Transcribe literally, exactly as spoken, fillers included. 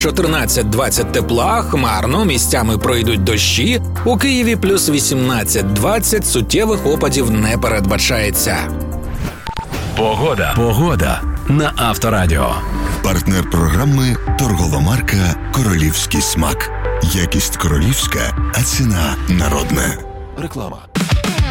чотирнадцять-двадцять тепла, хмарно, місцями пройдуть дощі. У Києві плюс вісімнадцять-двадцять, суттєвих опадів не передбачається. Погода. Погода на Авторадіо. Партнер програми – торгова марка «Королівський смак». Якість королівська, а ціна народна. Реклама.